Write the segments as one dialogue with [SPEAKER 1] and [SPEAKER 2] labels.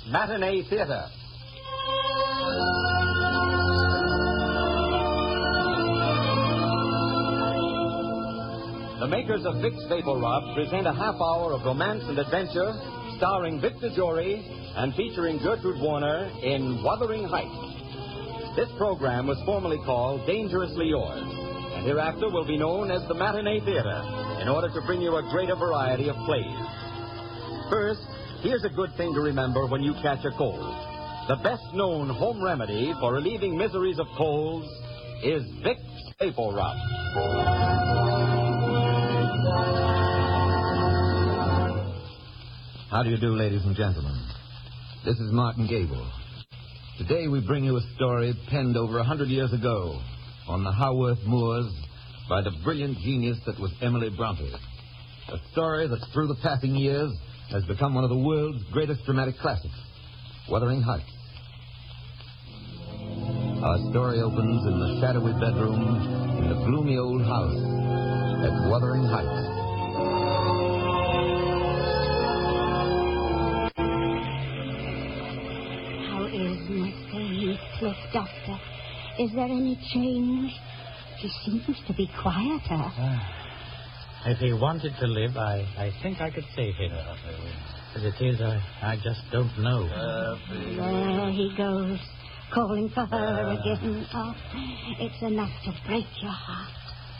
[SPEAKER 1] Matinee Theater. The makers of Vicks Vapor Rub present a half hour of romance and adventure starring Victor Jory and featuring Gertrude Warner in Wuthering Heights. This program was formerly called Dangerously Yours, and hereafter will be known as the Matinee Theater, in order to bring you a greater variety of plays. First, here's a good thing to remember when you catch a cold. The best-known home remedy for relieving miseries of colds is Vicks Vapor Rub.
[SPEAKER 2] How do you do, ladies and gentlemen? This is Martin Gable. Today we bring you a story penned over 100 years ago on the Haworth moors by the brilliant genius that was Emily Bronte. A story that, through the passing years, has become one of the world's greatest dramatic classics, Wuthering Heights. Our story opens in the shadowy bedroom in the gloomy old house at Wuthering Heights.
[SPEAKER 3] Heathcliff, Doctor, is there any change? He seems to be quieter.
[SPEAKER 4] If he wanted to live, I think I could save him. As it is, I just don't know.
[SPEAKER 3] There he goes, calling for her again. Oh, it's enough to break your heart.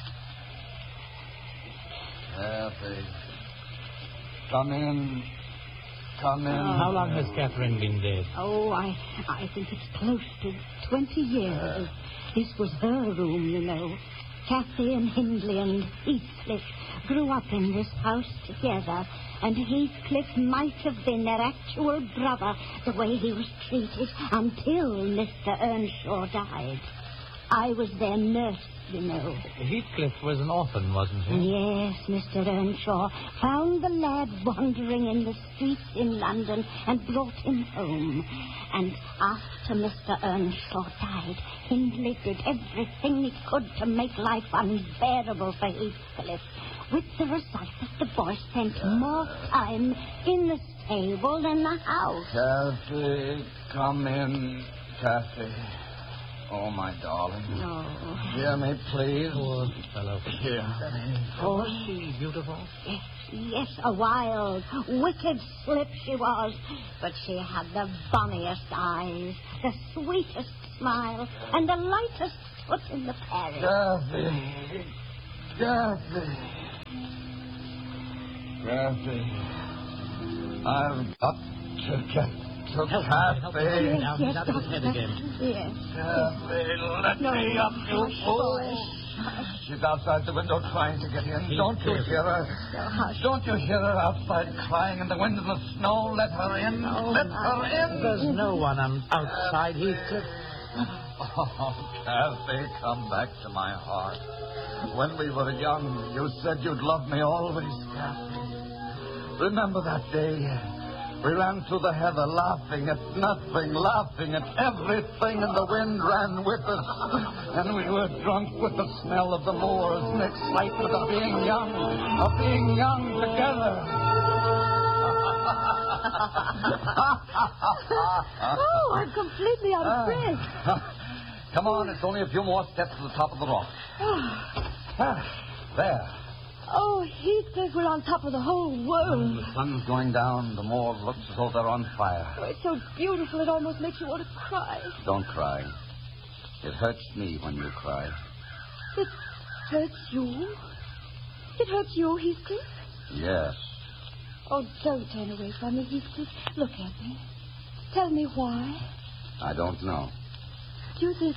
[SPEAKER 5] Come in. Come in.
[SPEAKER 4] How long has Catherine been dead?
[SPEAKER 3] Oh, I think it's close to 20 years. This was her room, you know. Cathy and Hindley and Heathcliff grew up in this house together, and Heathcliff might have been their actual brother, the way he was treated, until Mr. Earnshaw died. I was their nurse, you know.
[SPEAKER 4] Heathcliff was an orphan, wasn't he?
[SPEAKER 3] Yes, Mr. Earnshaw found the lad wandering in the streets in London and brought him home. And after Mr. Earnshaw died, Hindley did everything he could to make life unbearable for Heathcliff, with the result that the boy spent more time in the stable than the house.
[SPEAKER 5] Cathy, come in, Cathy. Oh, my darling.
[SPEAKER 3] No.
[SPEAKER 5] Hear me, please.
[SPEAKER 4] Poor fellow.
[SPEAKER 5] Here.
[SPEAKER 4] Was she beautiful?
[SPEAKER 3] Yes, a wild, wicked slip she was. But she had the bonniest eyes, the sweetest smile, and the lightest foot in the parish.
[SPEAKER 5] Cathy. I've got to get to Cathy.
[SPEAKER 4] Now he's out of his head again.
[SPEAKER 3] Yes.
[SPEAKER 5] Cathy, let me up, you fool. She's outside the window trying to get in. Don't you hear her? Don't you hear her outside crying in the wind and the snow? Let her in. Let her in.
[SPEAKER 4] There's no one outside, Heathcliff.
[SPEAKER 5] Oh, Cathy, come back to my heart. When we were young, you said you'd love me always, Cathy. Remember that day? We ran through the heather, laughing at nothing, laughing at everything, and the wind ran with us. And we were drunk with the smell of the moors and excitement of being young together.
[SPEAKER 3] Oh, I'm completely out of breath.
[SPEAKER 5] Come on, it's only a few more steps to the top of the rock. There.
[SPEAKER 3] Oh, Heathcliff, we're on top of the whole world.
[SPEAKER 5] The sun's going down. The moor looks as though they're on fire.
[SPEAKER 3] Oh, it's so beautiful, it almost makes you want to cry.
[SPEAKER 5] Don't cry. It hurts me when you cry.
[SPEAKER 3] It hurts you? It hurts you, Heathcliff?
[SPEAKER 5] Yes.
[SPEAKER 3] Oh, don't turn away from me, Heathcliff. Look at me. Tell me why.
[SPEAKER 5] I don't know.
[SPEAKER 3] Do you think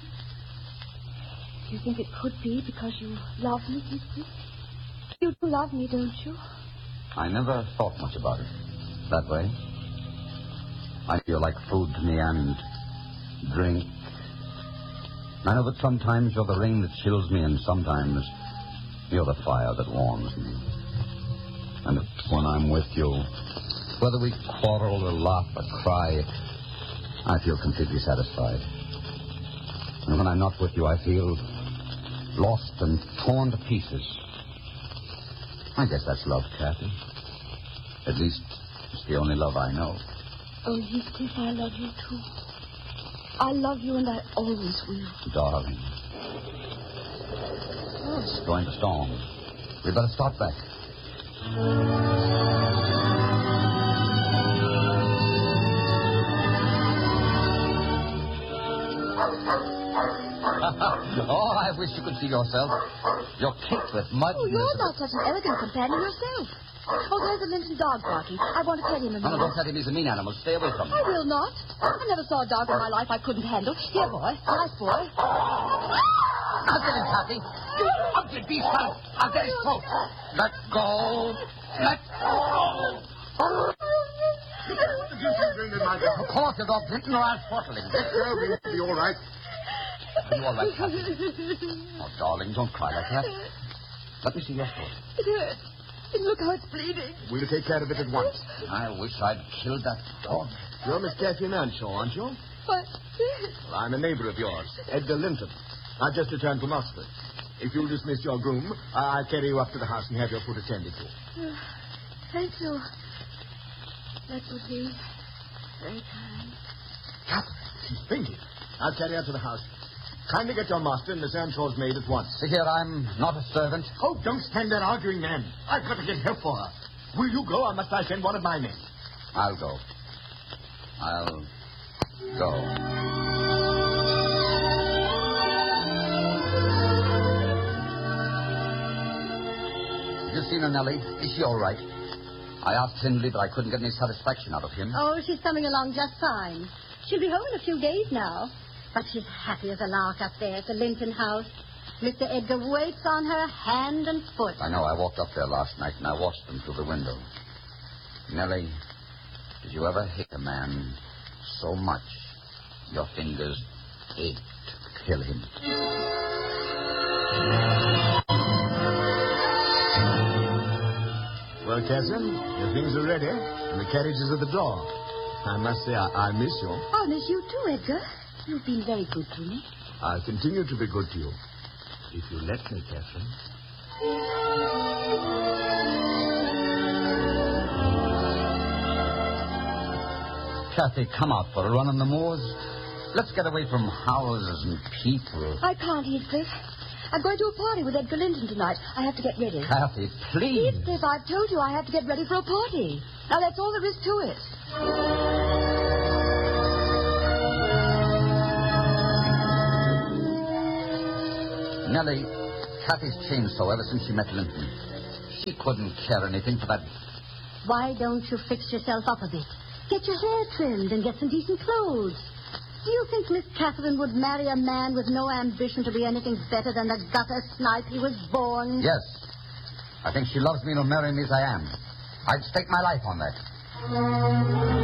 [SPEAKER 3] it could be because you love me, Heathcliff? You do love me, don't you?
[SPEAKER 5] I never thought much about it that way. I feel like food to me and drink. I know that sometimes you're the rain that chills me, and sometimes you're the fire that warms me. And when I'm with you, whether we quarrel or laugh or cry, I feel completely satisfied. And when I'm not with you, I feel lost and torn to pieces. I guess that's love, Cathy. At least, it's the only love I know.
[SPEAKER 6] Oh, Heathcliff, I love you too. I love you and I always will.
[SPEAKER 5] Darling. Oh, it's going to storm. We better start back. Oh, I wish you could see yourself. You're caked with mud.
[SPEAKER 6] Oh, you're not such an elegant companion yourself. Oh, there's a Linton dog barking. I want to pet him a minute.
[SPEAKER 5] No, don't pet him. He's a mean animal. Stay away from him.
[SPEAKER 6] I will not. I never saw a dog in my life I couldn't handle. Here, boy. Nice boy.
[SPEAKER 5] I'll get him, Kathy. You ugly beast. I'll get his throat. Let go. Let go. Of course, you dog, Linton, or I'll throttle him.
[SPEAKER 7] He'll be all right.
[SPEAKER 5] Are you all right, Kathy? Oh, darling, don't cry like that. Let me see your throat.
[SPEAKER 6] It hurts. And look how it's bleeding.
[SPEAKER 7] We'll take care of it at once.
[SPEAKER 5] I wish I'd killed that dog.
[SPEAKER 7] You're Miss Catherine Earnshaw, aren't you?
[SPEAKER 6] But...
[SPEAKER 7] Well, I'm a neighbor of yours, Edgar Linton. I've just returned from Oxford. If you'll dismiss your groom, I'll carry you up to the house and have your foot attended to.
[SPEAKER 6] Thank you. That would be very kind.
[SPEAKER 7] Catherine, she's fainted. I'll carry her to the house. Kindly get your master and Miss Earnshaw's maid at once.
[SPEAKER 5] See here, I'm not a servant.
[SPEAKER 7] Oh, don't stand there arguing, man. I've got to get help for her. Will you go, or must I send one of my men?
[SPEAKER 5] I'll go. I'll go. Have you seen her, Nellie? Is she all right? I asked Hindley, but I couldn't get any satisfaction out of him.
[SPEAKER 3] Oh, she's coming along just fine. She'll be home in a few days now. But she's happy as a lark up there at the Linton house. Mr. Edgar waits on her hand and foot.
[SPEAKER 5] I know. I walked up there last night, and I watched them through the window. Nellie, did you ever hate a man so much your fingers ached to kill him?
[SPEAKER 7] Well, Catherine, your things are ready, and the carriage is at the door. I must say, I miss you.
[SPEAKER 3] I'll miss you too, Edgar. You've been very good to me.
[SPEAKER 7] I'll continue to be good to you. If you let me, Catherine.
[SPEAKER 5] Kathy, come out for a run on the moors. Let's get away from houses and people.
[SPEAKER 6] I can't, Heathcliff. I'm going to a party with Edgar Linton tonight. I have to get ready.
[SPEAKER 5] Kathy, please.
[SPEAKER 6] Heathcliff, I've told you I have to get ready for a party. Now, that's all there is to it.
[SPEAKER 5] Nellie, Kathy's changed so ever since she met Linton. She couldn't care anything for that.
[SPEAKER 3] Why don't you fix yourself up a bit? Get your hair trimmed and get some decent clothes. Do you think Miss Catherine would marry a man with no ambition to be anything better than the gutter snipe he was born?
[SPEAKER 5] Yes. I think she loves me and will marry me as I am. I'd stake my life on that.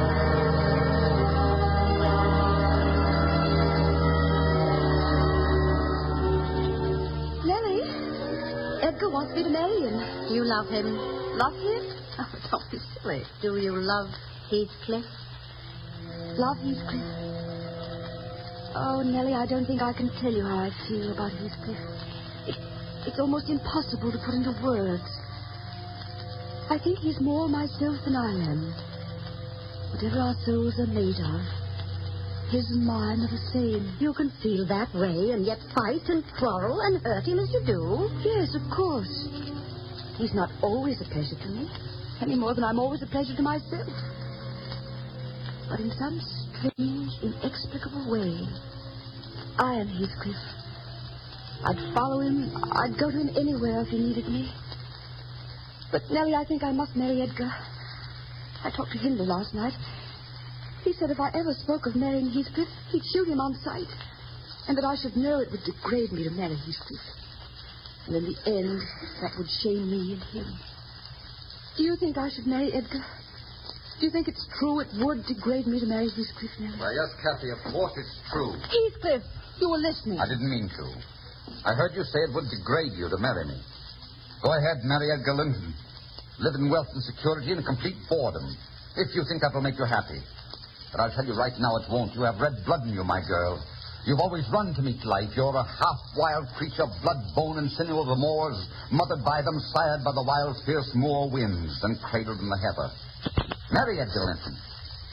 [SPEAKER 6] Edgar wants me to marry him.
[SPEAKER 3] You love him.
[SPEAKER 6] Love him? Oh, don't be silly.
[SPEAKER 3] Do you love Heathcliff?
[SPEAKER 6] Love Heathcliff? Oh, Nellie, I don't think I can tell you how I feel about Heathcliff. It's almost impossible to put into words. I think he's more myself than I am. Whatever our souls are made of, his and mine are the same.
[SPEAKER 3] You can feel that way and yet fight and quarrel and hurt him as you do.
[SPEAKER 6] Yes, of course. He's not always a pleasure to me, any more than I'm always a pleasure to myself. But in some strange, inexplicable way, I am Heathcliff. I'd follow him. I'd go to him anywhere if he needed me. But, Nellie, I think I must marry Edgar. I talked to Hindley last night. He said if I ever spoke of marrying Heathcliff, he'd shoot him on sight. And that I should know it would degrade me to marry Heathcliff. And in the end, that would shame me and him. Do you think I should marry Edgar? Do you think it's true it would degrade me to marry Heathcliff, Nellie?
[SPEAKER 5] Well, yes, Kathy, of course it's true.
[SPEAKER 6] Heathcliff, you were listening.
[SPEAKER 5] I didn't mean to. I heard you say it would degrade you to marry me. Go ahead, marry Edgar Linton. Live in wealth and security and complete boredom. If you think that will make you happy. But I'll tell you right now it won't. You have red blood in you, my girl. You've always run to meet life. You're a half-wild creature, blood, bone, and sinew of the moors, mothered by them, sired by the wild, fierce moor winds, and cradled in the heather. Marry Edgar Linton.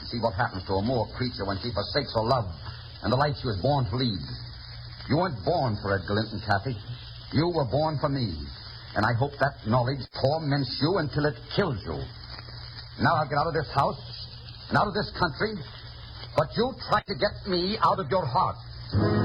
[SPEAKER 5] See what happens to a Moor creature when she forsakes her love and the life she was born to lead. You weren't born for Edgar Linton, Kathy. You were born for me. And I hope that knowledge torments you until it kills you. Now I'll get out of this house and out of this country, but you try to get me out of your heart.